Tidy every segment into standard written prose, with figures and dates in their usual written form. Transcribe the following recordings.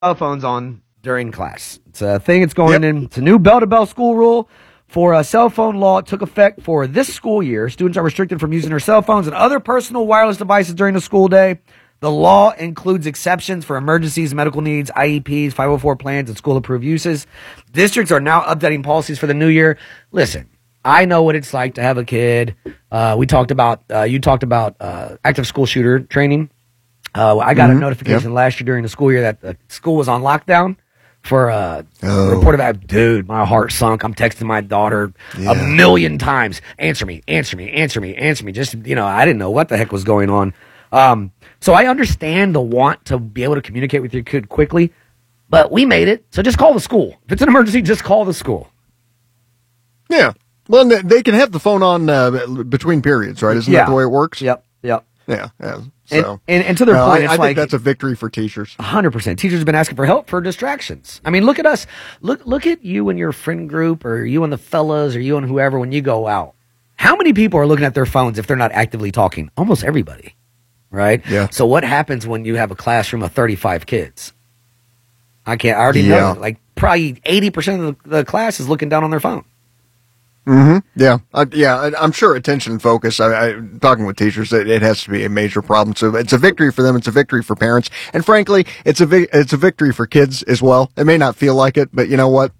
cell phones on during class. It's a thing that's going in. It's a new bell-to-bell school rule for a cell phone law. It took effect for this school year. Students are restricted from using their cell phones and other personal wireless devices during the school day. The law includes exceptions for emergencies, medical needs, IEPs, 504 plans, and school-approved uses. Districts are now updating policies for the new year. Listen, I know what it's like to have a kid. You talked about active school shooter training. I got a notification last year during the school year that the school was on lockdown for a report of dude, my heart sunk. I'm texting my daughter a million times. Answer me. Just, I didn't know what the heck was going on. So I understand the want to be able to communicate with your kid quickly, but we made it. So just call the school. If it's an emergency, just call the school. Yeah. Well, they can have the phone on between periods, right? Isn't that the way it works? Yep. Yeah. So, and to their point, I think that's a victory for teachers. 100%. Teachers have been asking for help for distractions. I mean, look at us. Look at you and your friend group, or you and the fellas, or you and whoever when you go out. How many people are looking at their phones if they're not actively talking? Almost everybody, right? Yeah. So what happens when you have a classroom of 35 kids? I already know. Like probably 80% of the class is looking down on their phone. Yeah. I'm sure attention and focus. Talking with teachers, it has to be a major problem. So it's a victory for them. It's a victory for parents, and frankly, it's a victory for kids as well. It may not feel like it, but you know what?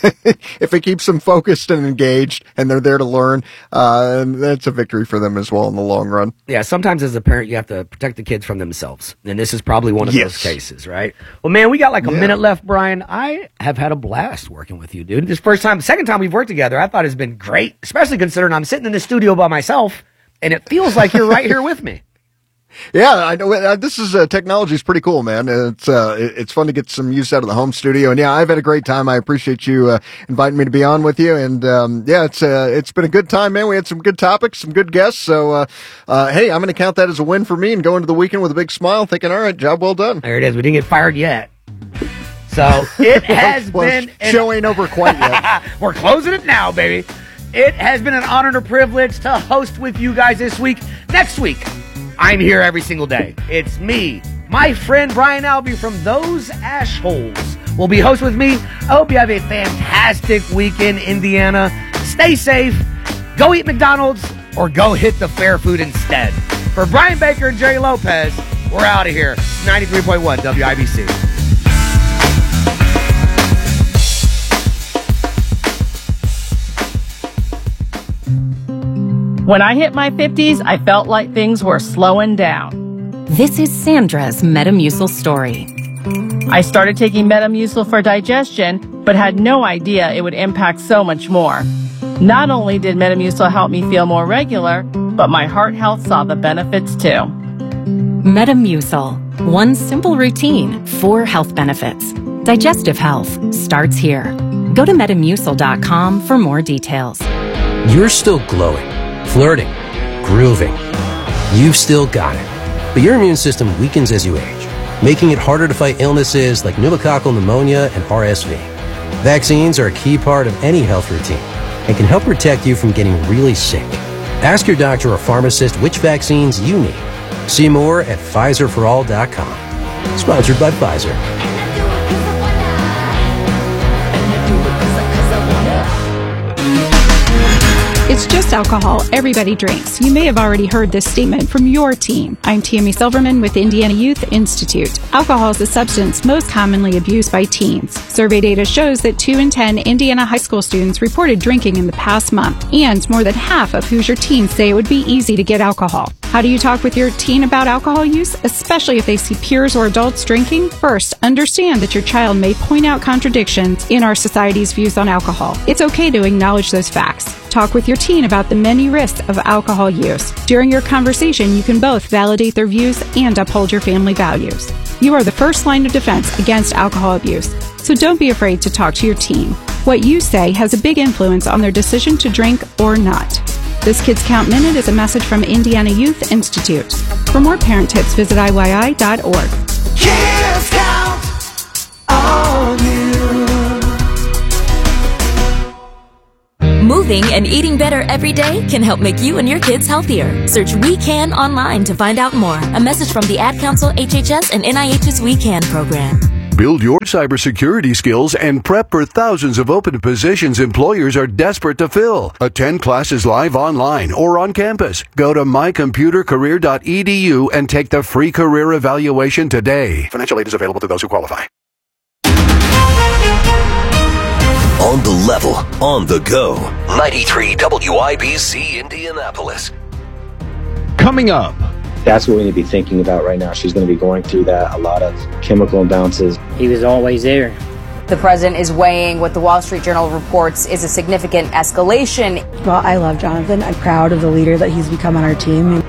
If it keeps them focused and engaged, and they're there to learn, that's a victory for them as well in the long run. Yeah. Sometimes as a parent, you have to protect the kids from themselves, and this is probably one of those cases, right? Well, man, we got like a minute left, Brian. I have had a blast working with you, dude. This second time we've worked together, I thought it's been great, especially considering I'm sitting in the studio by myself, and it feels like you're right here with me. Yeah, I know. This is technology is pretty cool, man. It's fun to get some use out of the home studio, and I've had a great time. I appreciate you inviting me to be on with you, and it's been a good time, man. We had some good topics, some good guests. So, hey, I'm going to count that as a win for me and go into the weekend with a big smile, thinking, all right, job well done. There it is. We didn't get fired yet. So it has been. Show ain't over quite yet. We're closing it now, baby. It has been an honor and a privilege to host with you guys this week. Next week, I'm here every single day. It's me, my friend Brian Alvey from Those Ashholes will be host with me. I hope you have a fantastic week in Indiana. Stay safe. Go eat McDonald's or go hit the fair food instead. For Brian Baker and Jerry Lopez, we're out of here. 93.1 WIBC. When I hit my 50s, I felt like things were slowing down. This is Sandra's Metamucil story. I started taking Metamucil for digestion, but had no idea it would impact so much more. Not only did Metamucil help me feel more regular, but my heart health saw the benefits too. Metamucil. One simple routine, 4 health benefits. Digestive health starts here. Go to Metamucil.com for more details. You're still glowing, flirting, grooving. You've still got it. But your immune system weakens as you age, making it harder to fight illnesses like pneumococcal pneumonia and RSV. Vaccines are a key part of any health routine and can help protect you from getting really sick. Ask your doctor or pharmacist which vaccines you need. See more at PfizerForAll.com. Sponsored by Pfizer. It's just alcohol. Everybody drinks. You may have already heard this statement from your team. I'm Tammy Silverman with Indiana Youth Institute. Alcohol is the substance most commonly abused by teens. Survey data shows that 2 in 10 Indiana high school students reported drinking in the past month, and more than half of Hoosier teens say it would be easy to get alcohol. How do you talk with your teen about alcohol use, especially if they see peers or adults drinking? First, understand that your child may point out contradictions in our society's views on alcohol. It's okay to acknowledge those facts. Talk with your teen about the many risks of alcohol use. During your conversation, you can both validate their views and uphold your family values. You are the first line of defense against alcohol abuse, so don't be afraid to talk to your teen. What you say has a big influence on their decision to drink or not. This Kids Count Minute is a message from Indiana Youth Institute. For more parent tips, visit IYI.org. Kids Count on you. Moving and eating better every day can help make you and your kids healthier. Search We Can online to find out more. A message from the Ad Council, HHS, and NIH's We Can program. Build your cybersecurity skills and prep for thousands of open positions employers are desperate to fill. Attend classes live online or on campus. Go to mycomputercareer.edu and take the free career evaluation today. Financial aid is available to those who qualify. On the level, on the go. 93 WIBC Indianapolis. Coming up. That's what we need to be thinking about right now. She's going to be going through that, a lot of chemical imbalances. He was always there. The president is weighing what the Wall Street Journal reports is a significant escalation. Well, I love Jonathan. I'm proud of the leader that he's become on our team.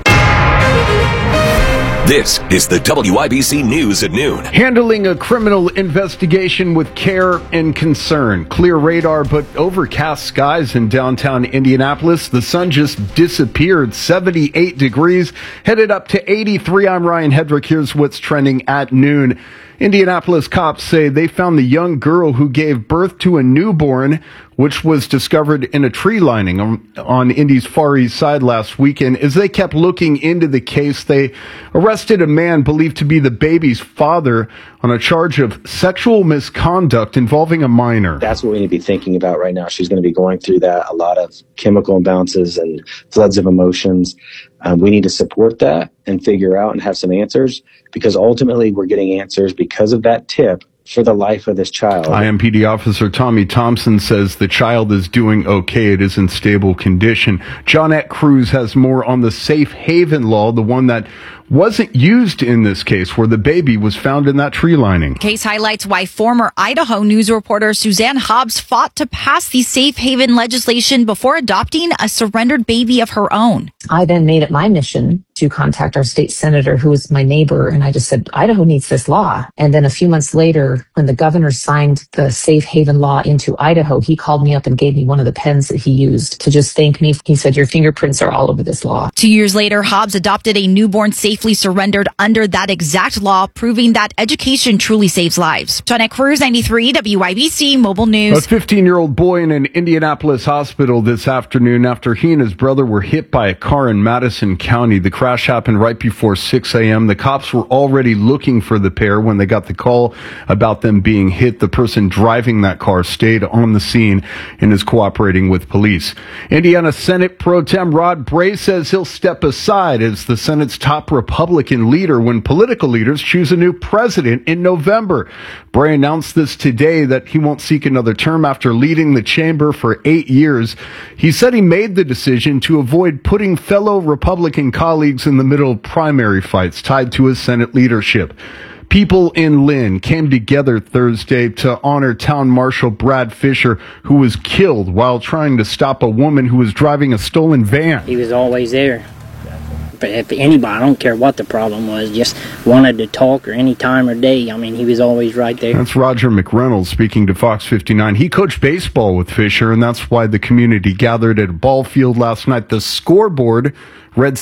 This is the WIBC News at noon. Handling a criminal investigation with care and concern. Clear radar, but overcast skies in downtown Indianapolis. The sun just disappeared. 78 degrees, headed up to 83. I'm Ryan Hedrick. Here's what's trending at noon. Indianapolis cops say they found the young girl who gave birth to a newborn, which was discovered in a tree lining on Indy's Far East Side last weekend. As they kept looking into the case, they arrested a man believed to be the baby's father on a charge of sexual misconduct involving a minor. That's what we need to be thinking about right now. She's going to be going through that, a lot of chemical imbalances and floods of emotions. We need to support that and figure out and have some answers, because ultimately we're getting answers because of that tip for the life of this child. IMPD officer Tommy Thompson says the child is doing okay. It is in stable condition. Johnette Cruz has more on the safe haven law, the one that wasn't used in this case where the baby was found in that tree lining. Case highlights why former Idaho News reporter Suzanne Hobbs fought to pass the safe haven legislation before adopting a surrendered baby of her own. I then made it my mission to contact our state senator, who was my neighbor, and I just said, Idaho needs this law. And then a few months later, when the governor signed the safe haven law into Idaho, he called me up and gave me one of the pens that he used to just thank me. He said, your fingerprints are all over this law. 2 years later, Hobbs adopted a newborn safely surrendered under that exact law, proving that education truly saves lives. Johnette Cruz, 93 WIBC Mobile News. A 15-year-old boy in an Indianapolis hospital this afternoon after he and his brother were hit by a car in Madison County. The crash happened right before 6 a.m. The cops were already looking for the pair when they got the call about them being hit. The person driving that car stayed on the scene and is cooperating with police. Indiana Senate Pro Tem Rod Bray says he'll step aside as the Senate's top Republican leader when political leaders choose a new president in November. Bray announced this today, that he won't seek another term after leading the chamber for 8 years. He said he made the decision to avoid putting fellow Republican colleagues in the middle of primary fights tied to his Senate leadership. People in Lynn came together Thursday to honor Town Marshal Brad Fisher, who was killed while trying to stop a woman who was driving a stolen van. He was always there. But if anybody, I don't care what the problem was, just wanted to talk or any time or day, I mean, he was always right there. That's Roger McReynolds speaking to Fox 59. He coached baseball with Fisher, and that's why the community gathered at a ball field last night. The scoreboard read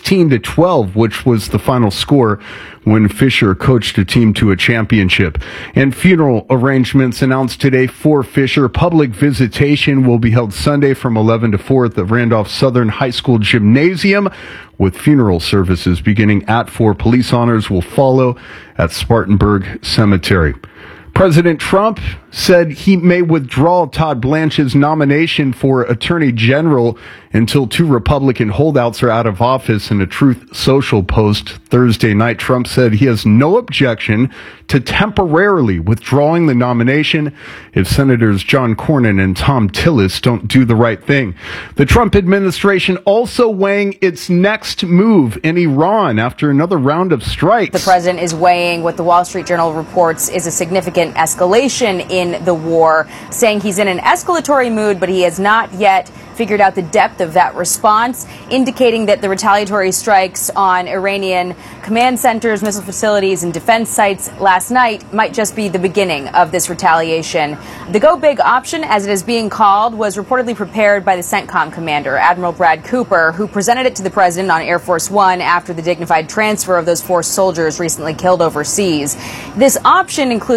16-12, which was the final score when Fisher coached a team to a championship. And funeral arrangements announced today for Fisher. Public visitation will be held Sunday from 11 to 4 at the Randolph Southern High School Gymnasium, with funeral services beginning at 4. Police honors will follow at Spartanburg Cemetery. President Trump said he may withdraw Todd Blanche's nomination for Attorney General until 2 Republican holdouts are out of office. In a Truth Social post Thursday night, Trump said he has no objection to temporarily withdrawing the nomination if Senators John Cornyn and Tom Tillis don't do the right thing. The Trump administration also weighing its next move in Iran after another round of strikes. The president is weighing what the Wall Street Journal reports is a significant escalation in the war, saying he's in an escalatory mood, but he has not yet figured out the depth of that response, indicating that the retaliatory strikes on Iranian command centers, missile facilities, and defense sites last night might just be the beginning of this retaliation. The Go Big option, as it is being called, was reportedly prepared by the CENTCOM commander, Admiral Brad Cooper, who presented it to the president on Air Force One after the dignified transfer of those 4 soldiers recently killed overseas. This option includes 10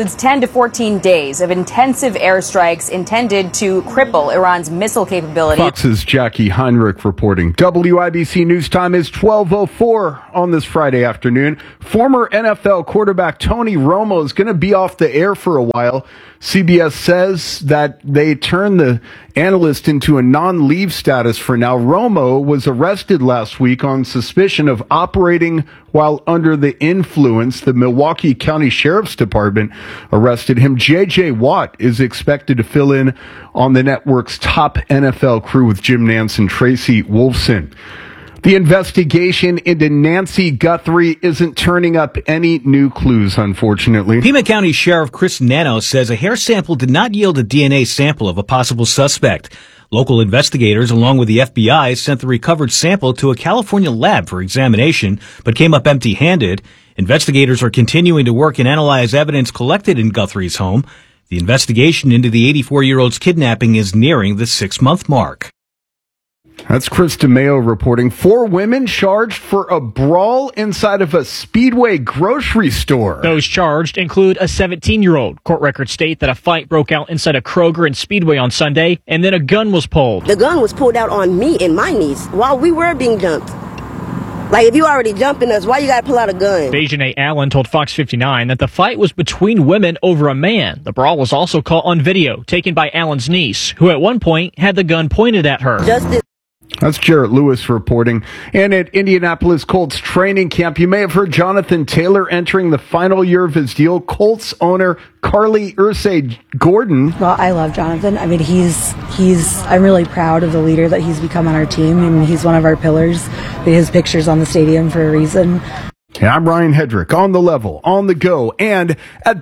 to 14 days of intensive airstrikes intended to cripple Iran's missile capability. Fox's Jackie Heinrich reporting. WIBC News Time is 12:04 on this Friday afternoon. Former NFL quarterback Tony Romo is going to be off the air for a while. CBS says that they turned the analyst into a non-leave status for now. Romo was arrested last week on suspicion of operating while under the influence. The Milwaukee County Sheriff's Department arrested him. J.J. Watt is expected to fill in on the network's top NFL crew with Jim Nantz and Tracy Wolfson. The investigation into Nancy Guthrie isn't turning up any new clues, unfortunately. Pima County Sheriff Chris Nano says a hair sample did not yield a DNA sample of a possible suspect. Local investigators, along with the FBI, sent the recovered sample to a California lab for examination, but came up empty-handed. Investigators are continuing to work and analyze evidence collected in Guthrie's home. The investigation into the 84-year-old's kidnapping is nearing the 6-month mark. That's Chris DeMeo reporting. 4 women charged for a brawl inside of a Speedway grocery store. Those charged include a 17-year-old. Court records state that a fight broke out inside a Kroger and Speedway on Sunday, and then a gun was pulled. The gun was pulled out on me and my niece while we were being jumped. Like, if you already jumping us, why you gotta pull out a gun? Dejanay Allen told Fox 59 that the fight was between women over a man. The brawl was also caught on video, taken by Allen's niece, who at one point had the gun pointed at her. That's Jarrett Lewis reporting. And at Indianapolis Colts training camp, you may have heard Jonathan Taylor entering the final year of his deal. Colts owner Carly Ursay-Gordon. Well, I love Jonathan. I mean, I'm really proud of the leader that he's become on our team. I mean, he's one of our pillars. His picture's on the stadium for a reason. And I'm Ryan Hedrick, on the level, on the go, and at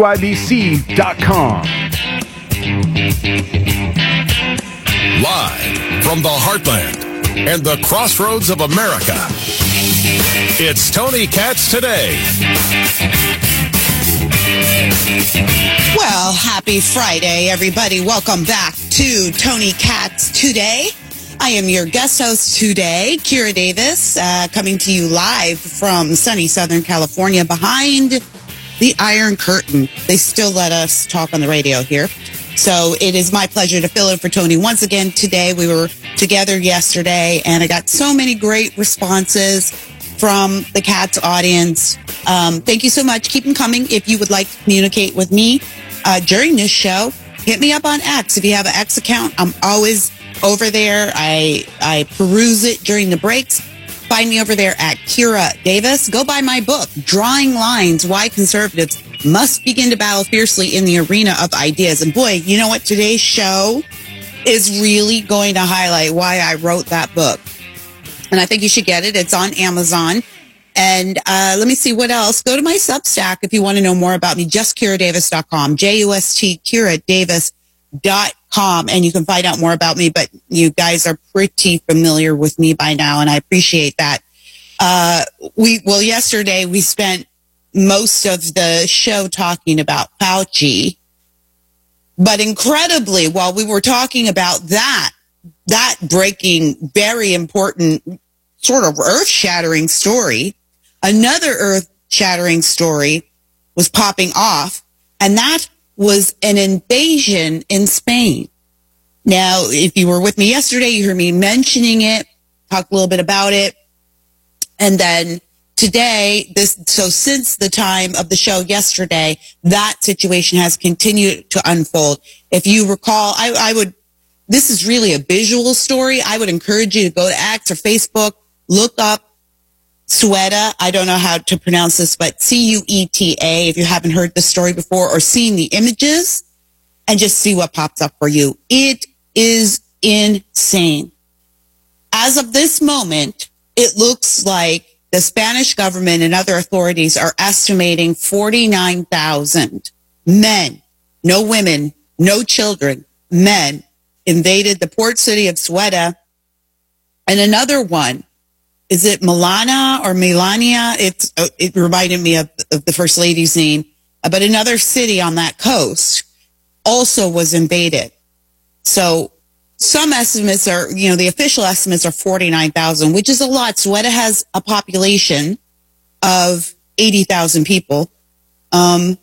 WIBC.com. Live from the heartland and the crossroads of America, it's Tony Katz Today. Well, happy Friday, everybody. Welcome back to Tony Katz Today. I am your guest host today, Kira Davis, coming to you live from sunny Southern California behind the Iron Curtain. They still let us talk on the radio here. So it is my pleasure to fill in for Tony once again today. We were together yesterday, and I got so many great responses from the Katz audience. Thank you so much. Keep them coming. If you would like to communicate with me during this show, hit me up on X. If you have an X account, I'm always over there. I peruse it during the breaks. Find me over there at Kira Davis. Go buy my book, Drawing Lines, Why Conservatives Must Begin to Battle Fiercely in the Arena of Ideas. And boy, you know what? Today's show is really going to highlight why I wrote that book. And I think you should get it. It's on Amazon. And let me see what else. Go to my Substack if you want to know more about me. JustKiraDavis.com. JUST KiraDavis.com. And you can find out more about me. But you guys are pretty familiar with me by now, and I appreciate that. Yesterday we spent most of the show talking about Fauci. But incredibly, while we were talking about that breaking, very important, sort of earth-shattering story, another earth-shattering story was popping off, and that was an invasion in Spain. Now, if you were with me yesterday, you heard me mentioning it, talk a little bit about it, and then today, since the time of the show yesterday, that situation has continued to unfold. If you recall, this is really a visual story. I would encourage you to go to X or Facebook, look up Ceuta. I don't know how to pronounce this, but Cueta, if you haven't heard the story before or seen the images, and just see what pops up for you. It is insane. As of this moment, it looks like the Spanish government and other authorities are estimating 49,000 men, no women, no children, men, invaded the port city of Ceuta. And another one, is it Melania? It reminded me of the First Lady's name, but another city on that coast also was invaded. So some estimates are, the official estimates are 49,000, which is a lot. Ceuta has a population of 80,000 people.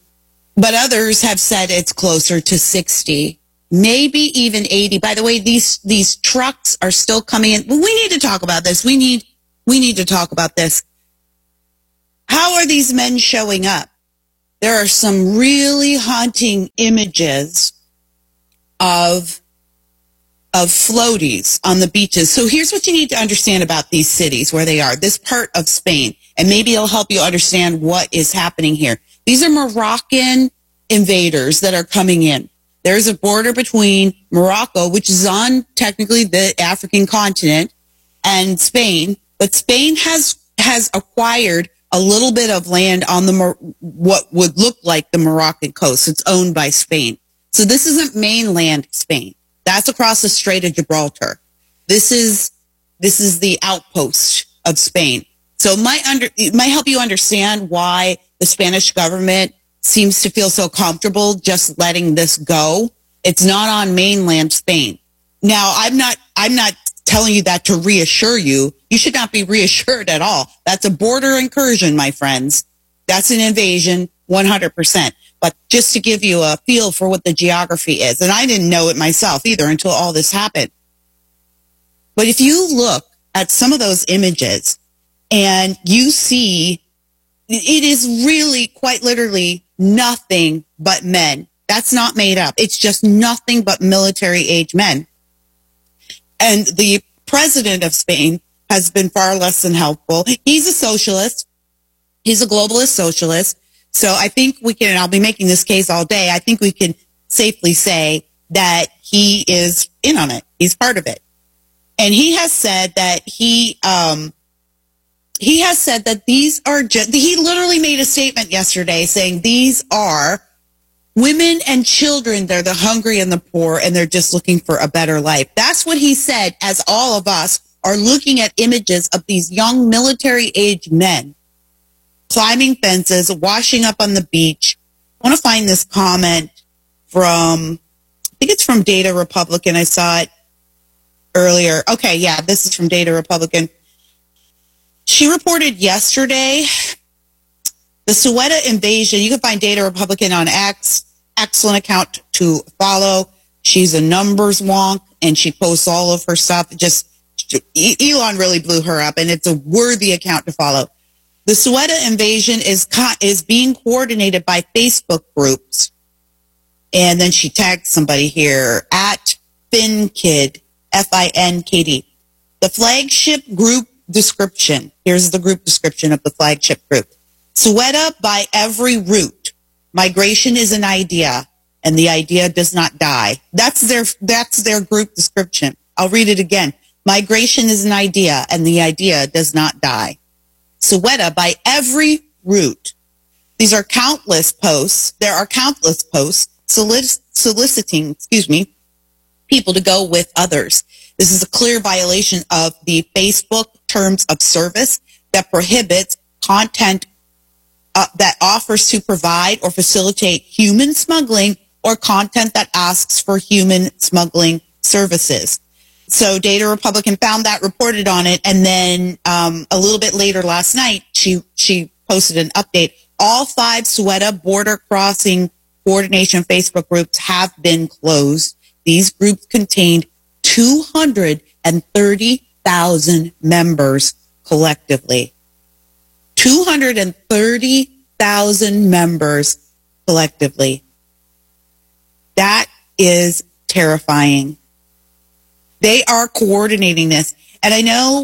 But others have said it's closer to 60, maybe even 80. By the way, these trucks are still coming in. We need to talk about this. We need to talk about this. How are these men showing up? There are some really haunting images of floaties on the beaches. So here's what you need to understand about these cities, where they are, this part of Spain, and maybe it'll help you understand what is happening here. These are Moroccan invaders that are coming in. There's a border between Morocco, which is on technically the African continent, and Spain, but Spain has acquired a little bit of land on what would look like the Moroccan coast. It's owned by Spain. So this isn't mainland Spain. That's across the Strait of Gibraltar. This is the outpost of Spain. So it might help you understand why the Spanish government seems to feel so comfortable just letting this go. It's not on mainland Spain. Now, I'm not telling you that to reassure you. You should not be reassured at all. That's a border incursion, my friends. That's an invasion, 100%. But just to give you a feel for what the geography is, and I didn't know it myself either until all this happened. But if you look at some of those images and you see, it is really quite literally nothing but men. That's not made up. It's just nothing but military age men. And the president of Spain has been far less than helpful. He's a socialist. He's a globalist socialist. So I think we can, and I'll be making this case all day, I think we can safely say that he is in on it. He's part of it. And he has said that he literally made a statement yesterday saying these are women and children. They're the hungry and the poor, and they're just looking for a better life. That's what he said, as all of us are looking at images of these young military-age men climbing fences, washing up on the beach. I want to find this comment from, I think it's from Data Republican. I saw it earlier. Okay, yeah, this is from Data Republican. She reported yesterday the Ceuta invasion. You can find Data Republican on X. Excellent account to follow. She's a numbers wonk, and she posts all of her stuff. Elon really blew her up, and it's a worthy account to follow. The Ceuta invasion is being coordinated by Facebook groups. And then she tagged somebody here at FinKid, FINKD. The flagship group description. Here's the group description of the flagship group. Ceuta by every route. Migration is an idea, and the idea does not die. That's their group description. I'll read it again. Migration is an idea, and the idea does not die. Ceuta by every route. These are countless posts. There are countless posts soliciting, people to go with others. This is a clear violation of the Facebook terms of service that prohibits content that offers to provide or facilitate human smuggling or content that asks for human smuggling services. So Data Republican found that, reported on it, and then a little bit later last night, she posted an update. All 5 Ceuta border crossing coordination Facebook groups have been closed. These groups contained 230,000 members collectively. 230,000 members collectively. That is terrifying. They are coordinating this. And I know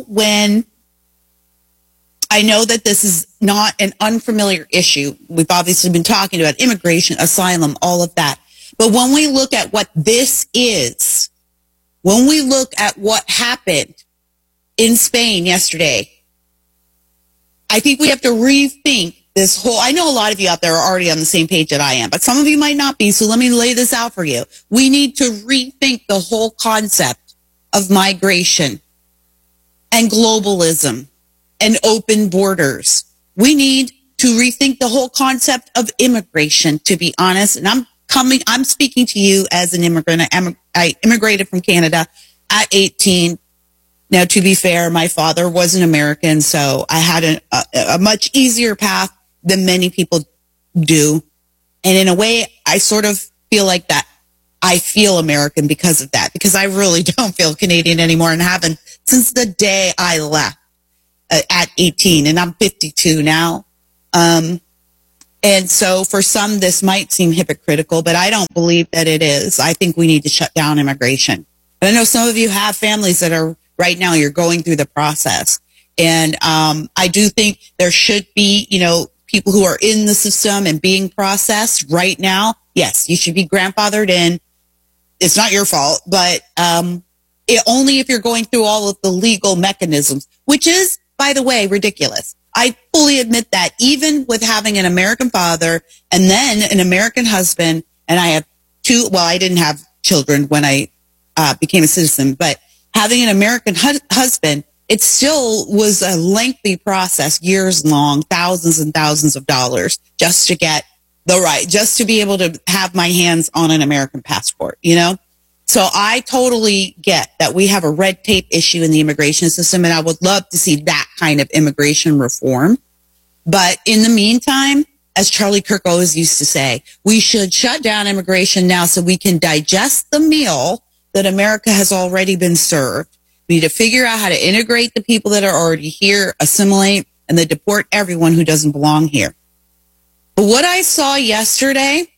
that this is not an unfamiliar issue. We've obviously been talking about immigration, asylum, all of that. But when we look at what this is, when we look at what happened in Spain yesterday, I think we have to rethink this whole, I know a lot of you out there are already on the same page that I am, but some of you might not be. So let me lay this out for you. We need to rethink the whole concept of migration and globalism and open borders. We need to rethink the whole concept of immigration, to be honest. And I'm speaking to you as an immigrant. I immigrated from Canada at 18. Now, to be fair, my father was an American, so I had a much easier path than many people do. And in a way, I sort of feel like that. I feel American because of that, because I really don't feel Canadian anymore and haven't since the day I left at 18, and I'm 52 now. And so for some, this might seem hypocritical, but I don't believe that it is. I think we need to shut down immigration. But I know some of you have families that are right now, you're going through the process. And I do think there should be, people who are in the system and being processed right now. Yes, you should be grandfathered in. It's not your fault, but only if you're going through all of the legal mechanisms, which is, by the way, ridiculous. I fully admit that, even with having an American father and then an American husband, and I have I didn't have children when I became a citizen, but having an American husband, it still was a lengthy process, years long, thousands and thousands of dollars just to get the right, just to be able to have my hands on an American passport, So I totally get that we have a red tape issue in the immigration system, and I would love to see that kind of immigration reform. But in the meantime, as Charlie Kirk always used to say, we should shut down immigration now so we can digest the meal that America has already been served. We need to figure out how to integrate the people that are already here, assimilate, and then deport everyone who doesn't belong here. But what I saw yesterday,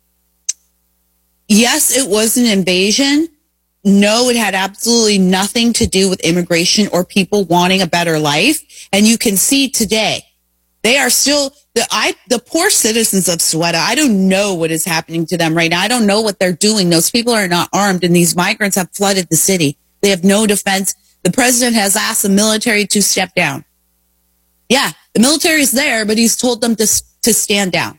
yes, it was an invasion. No, it had absolutely nothing to do with immigration or people wanting a better life. And you can see today, they are still, the poor citizens of Soweto, I don't know what is happening to them right now. I don't know what they're doing. Those people are not armed, and these migrants have flooded the city. They have no defense. The president has asked the military to step down. Yeah, the military is there, but he's told them to stand down.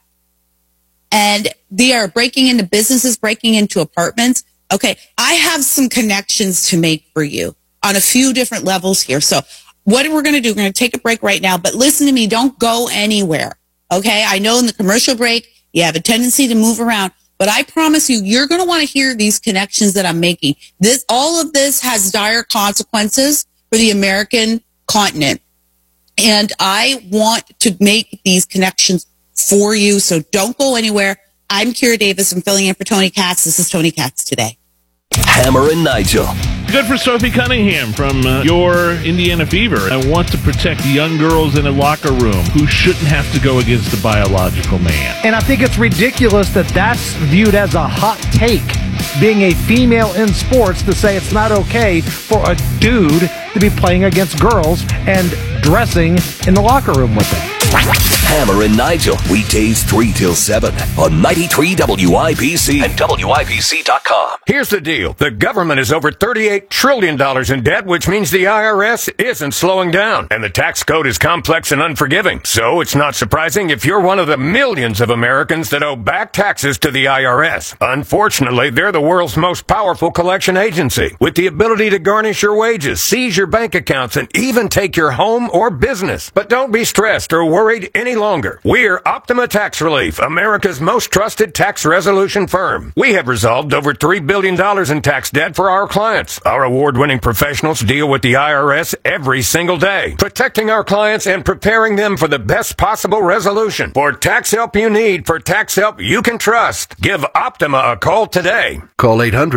And they are breaking into businesses, breaking into apartments. Okay, I have some connections to make for you on a few different levels here. So what we're going to do, we're going to take a break right now, but listen to me, don't go anywhere. Okay, I know in the commercial break, you have a tendency to move around, but I promise you, you're going to want to hear these connections that I'm making. All of this has dire consequences for the American continent. And I want to make these connections for you, so don't go anywhere. I'm Kira Davis. I'm filling in for Tony Katz. This is Tony Katz Today. Hammer and Nigel. Good for Sophie Cunningham from your Indiana Fever. I want to protect young girls in a locker room who shouldn't have to go against the biological man. And I think it's ridiculous that that's viewed as a hot take, being a female in sports, to say it's not okay for a dude to be playing against girls and dressing in the locker room with them. Hammer and Nigel, weekdays 3 till 7 on 93 WIBC and WIBC.com. Here's the deal. The government is over $38 trillion in debt, which means the IRS isn't slowing down. And the tax code is complex and unforgiving. So it's not surprising if you're one of the millions of Americans that owe back taxes to the IRS. Unfortunately, they're the world's most powerful collection agency, with the ability to garnish your wages, seize your bank accounts, and even take your home or business. But don't be stressed or worried any longer. We're Optima Tax Relief, America's most trusted tax resolution firm. We have resolved over $3 billion in tax debt for our clients. Our award-winning professionals deal with the IRS every single day, protecting our clients and preparing them for the best possible resolution. For tax help you need, for tax help you can trust, give Optima a call today. Call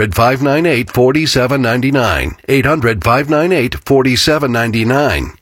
800-598-4799. 800-598-4799.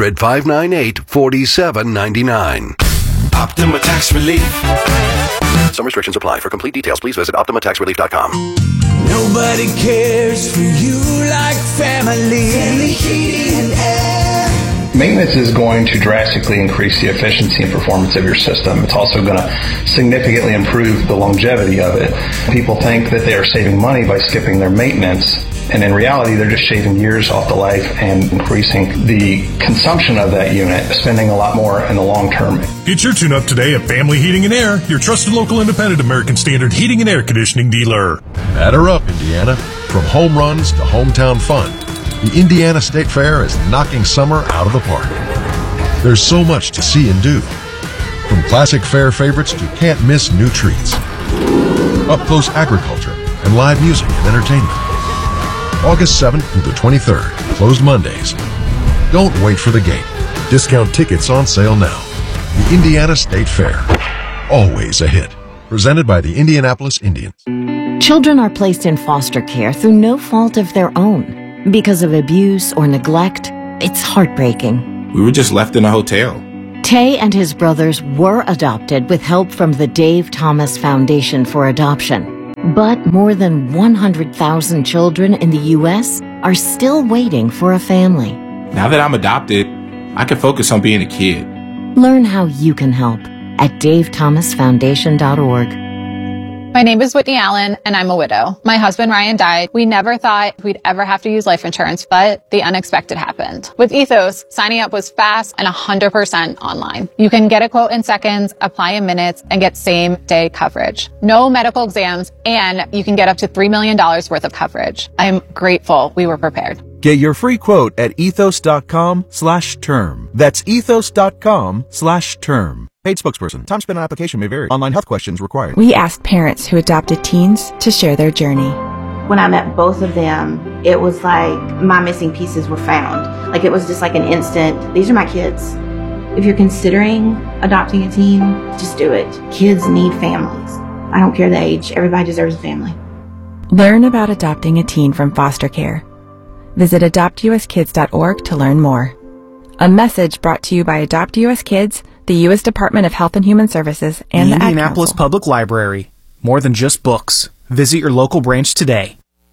800-598-4799. Optima Tax Relief. Some restrictions apply. For complete details, please visit OptimaTaxRelief.com. Nobody cares for you like family. Family heating and air. Maintenance is going to drastically increase the efficiency and performance of your system. It's also going to significantly improve the longevity of it. People think that they are saving money by skipping their maintenance, and in reality, they're just shaving years off the life and increasing the consumption of that unit, spending a lot more in the long term. Get your tune-up today at Family Heating and Air, your trusted local independent American Standard heating and air conditioning dealer. Batter up, Indiana. From home runs to hometown fun, the Indiana State Fair is knocking summer out of the park. There's so much to see and do. From classic fair favorites to can't-miss new treats. Up-close agriculture and live music and entertainment. August 7th through the 23rd, closed Mondays. Don't wait for the gate. Discount tickets on sale now. The Indiana State Fair. Always a hit. Presented by the Indianapolis Indians. Children are placed in foster care through no fault of their own. Because of abuse or neglect, it's heartbreaking. We were just left in a hotel. Tay and his brothers were adopted with help from the Dave Thomas Foundation for Adoption. But more than 100,000 children in the U.S. are still waiting for a family. Now that I'm adopted, I can focus on being a kid. Learn how you can help at davethomasfoundation.org. My name is Whitney Allen, and I'm a widow. My husband, Ryan, died. We never thought we'd ever have to use life insurance, but the unexpected happened. With Ethos, signing up was fast and 100% online. You can get a quote in seconds, apply in minutes, and get same-day coverage. No medical exams, and you can get up to $3 million worth of coverage. I'm grateful we were prepared. Get your free quote at ethos.com/term. That's ethos.com/term. Paid spokesperson. Time spent on application may vary. Online health questions required. We asked parents who adopted teens to share their journey. When I met both of them, it was like my missing pieces were found. Like it was just like an instant, these are my kids. If you're considering adopting a teen, just do it. Kids need families. I don't care the age. Everybody deserves a family. Learn about adopting a teen from foster care. Visit adoptuskids.org to learn more. A message brought to you by Adopt US Kids, the U.S. Department of Health and Human Services, and the Ad Indianapolis Council. Public Library. More than just books. Visit your local branch today.